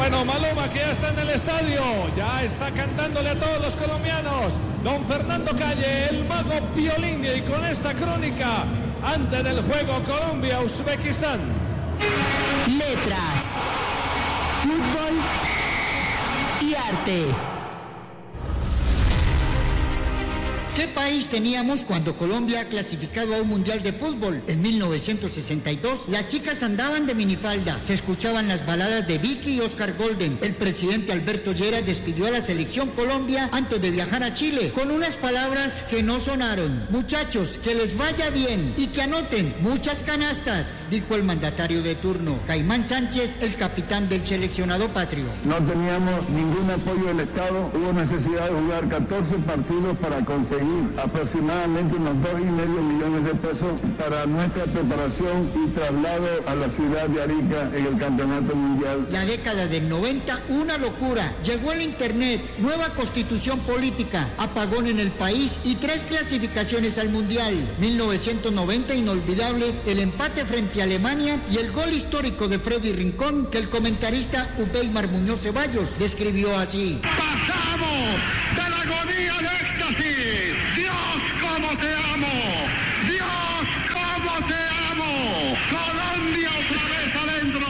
Bueno, Maluma, que ya está en el estadio, ya está cantándole a todos los colombianos. Don Fernando Calle, el mago Piolín, y con esta crónica antes del juego Colombia-Uzbekistán. Letras, fútbol y arte. ¿Qué país teníamos cuando Colombia clasificado a un mundial de fútbol? En 1962, las chicas andaban de minifalda, se escuchaban las baladas de Vicky y Oscar Golden. El presidente Alberto Lleras despidió a la selección Colombia antes de viajar a Chile, con unas palabras que no sonaron. Muchachos, que les vaya bien y que anoten muchas canastas, dijo el mandatario de turno. Caimán Sánchez, el capitán del seleccionado patrio. No teníamos ningún apoyo del Estado, hubo necesidad de jugar 14 partidos para conseguir aproximadamente unos 2,5 millones de pesos para nuestra preparación y traslado a la ciudad de Arica en el campeonato mundial. La década del 90, una locura. Llegó el internet, nueva constitución política, apagón en el país y 3 clasificaciones al mundial. 1990, inolvidable, el empate frente a Alemania y el gol histórico de Freddy Rincón que el comentarista Ubeymar Muñoz Ceballos describió así. ¡Pasamos de la agonía al éxtasis! ¡Dios, cómo te amo! ¡Dios, cómo te amo! ¡Colombia otra vez adentro!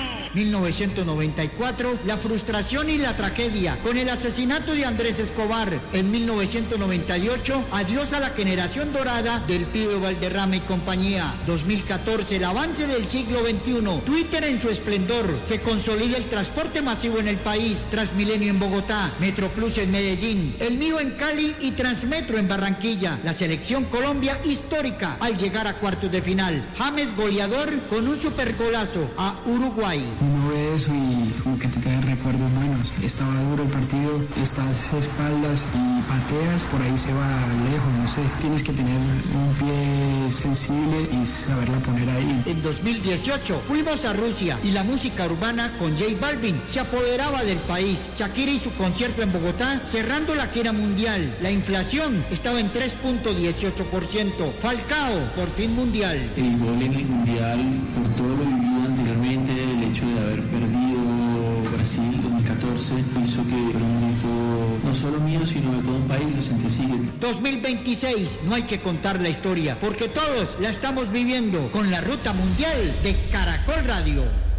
1994, la frustración y la tragedia con el asesinato de Andrés Escobar. En 1998, adiós a la generación dorada del Pibe Valderrama y compañía. 2014, el avance del siglo XXI. Twitter en su esplendor. Se consolida el transporte masivo en el país. Transmilenio en Bogotá, Metroplus en Medellín, El Mío en Cali y Transmetro en Barranquilla. La selección Colombia histórica al llegar a cuartos de final. James goleador con un supergolazo a Uruguay. Uno ve eso y como que te trae recuerdos buenos. Estaba duro el partido, estás espaldas y pateas, por ahí se va lejos, no sé. Tienes que tener un pie sensible y saberla poner ahí. En 2018 fuimos a Rusia y la música urbana con J Balvin se apoderaba del país. Shakira y su concierto en Bogotá cerrando la gira mundial. La inflación estaba en 3.18%. Falcao, por fin mundial. El gol en el mundial, por todo lo vivido anteriormente, el hecho de haber perdido Brasil 2014 hizo que fuera un grito no solo mío sino de todo un país, lo sentí así. 2026, no hay que contar la historia porque todos la estamos viviendo con la ruta mundial de Caracol Radio.